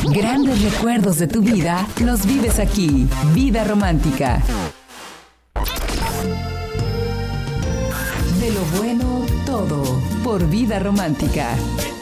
Grandes recuerdos de tu vida los vives aquí. Vida Romántica. De lo bueno, todo por Vida Romántica.